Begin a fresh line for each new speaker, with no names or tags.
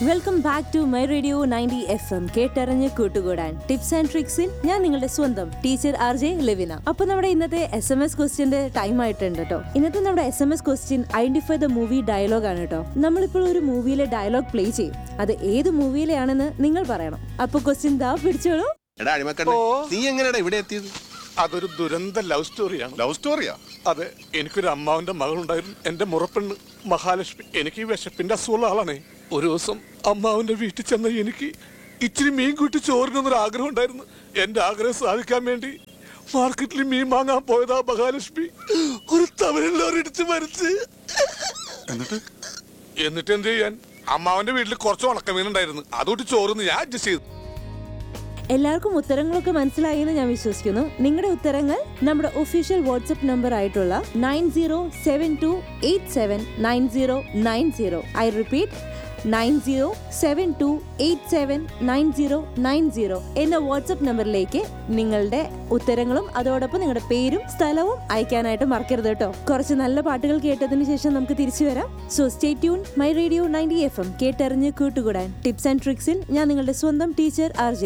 Welcome back to my radio 90 FM. കേട്ടറിഞ്ഞ് കൂട്ടുകൂടാൻ tips and ട്രിക്സിൽ ഞാൻ നിങ്ങളുടെ സ്വന്തം ടീച്ചർ RJ ലെവിന. അപ്പൊ നമ്മുടെ ഇന്നത്തെ SMS ക്വസ്റ്റ്യന്റെ ടൈം ആയിട്ടുണ്ട് കേട്ടോ. ഇന്നത്തെ നമ്മുടെ SMS question identify the movie dialogue ആണ് കേട്ടോ. നമ്മളിപ്പോൾ ഒരു മൂവിയിലെ ഡയലോഗ് പ്ലേ ചെയ്യും. അത് ഏത് മൂവിയിലെയാണെന്ന് നിങ്ങൾ പറയണം. അപ്പൊ ക്വസ്റ്റ്യൻ ദാ പിടിച്ചോളൂ.
നീ എങ്ങനെയാ ഇവിടെ എത്തിയത്?
അതൊരു ദുരന്ത ലവ് സ്റ്റോറിയാണ്.
ലവ് സ്റ്റോറിയാ?
അതെ, എനിക്കൊരു അമ്മാവന്റെ മകളുണ്ടായിരുന്നു, എന്റെ മുറപ്പെണ്ണ് മഹാലക്ഷ്മി. എനിക്ക് ഈ വിശപ്പിന്റെ അസുഖമുള്ള ആളാണേ. ഒരു ദിവസം അമ്മാവന്റെ വീട്ടിൽ ചെന്ന എനിക്ക് ഇച്ചിരി മീൻ കൂട്ടി ചോറിനൊന്നൊരു ആഗ്രഹം ഉണ്ടായിരുന്നു. എന്റെ ആഗ്രഹം സാധിക്കാൻ വേണ്ടി മാർക്കറ്റിൽ മീൻ വാങ്ങാൻ പോയതാ മഹാലക്ഷ്മി ഒരു തമിഴിലോരിടിച്ച് മരിച്ച്. എന്നിട്ട് എന്ത് ചെയ്യാൻ, അമ്മാവന്റെ വീട്ടിൽ കുറച്ച് ഉണക്കമീൻ ഉണ്ടായിരുന്നു, അതുകൊണ്ട് ചോറിന്ന് ഞാൻ അഡ്ജസ്റ്റ് ചെയ്തു.
എല്ലാവർക്കും ഉത്തരങ്ങളൊക്കെ മനസ്സിലായി എന്ന് ഞാൻ വിശ്വസിക്കുന്നു. നിങ്ങളുടെ ഉത്തരങ്ങൾ നമ്മുടെ ഒഫീഷ്യൽ വാട്സ്ആപ്പ് നമ്പർ ആയിട്ടുള്ള 9072879090. ഐ റിപ്പീറ്റ് 9072879090 എന്ന വാട്സ്ആപ്പ് നമ്പറിലേക്ക് നിങ്ങളുടെ ഉത്തരങ്ങളും അതോടൊപ്പം നിങ്ങളുടെ പേരും സ്ഥലവും അയക്കാനായിട്ട് മറക്കരുത് കേട്ടോ. കുറച്ച് നല്ല പാട്ടുകൾ കേട്ടതിന് ശേഷം നമുക്ക് തിരിച്ചു വരാം. So stay tune my radio 90 FM. കേട്ടറിഞ്ഞ് കൂട്ടുകൂടാൻ ടിപ്സ് ആൻഡ് ട്രിക്സിൽ ഞാൻ നിങ്ങളുടെ സ്വന്തം ടീച്ചർ RJ.